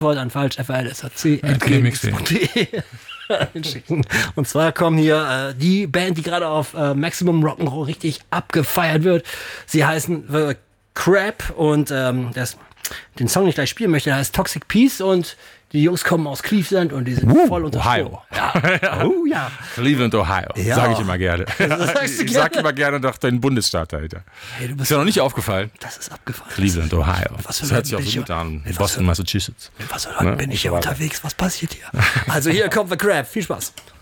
an falschflsac@gmx.de schicken. Und zwar kommen hier die Band, die gerade auf Maximum Rock'n'Roll richtig abgefeiert wird. Sie heißen The Crap und den Song, den ich gleich spielen möchte, der heißt Toxic Peace und die Jungs kommen aus Cleveland und die sind voll unter Ohio. Ja. Oh ja. Cleveland, Ohio. Ja. Sage ich immer gerne. Ich sage immer gerne nach deinem Bundesstaat, Alter. Hey, du bist Ist ja noch nicht aufgefallen. Das ist abgefahren. Cleveland, Ohio. Was Das hört sich auch so gut an. Boston, Massachusetts. Mit was für Leuten bin ich hier unterwegs? Was passiert hier? Also hier kommt The Crab. Viel Spaß.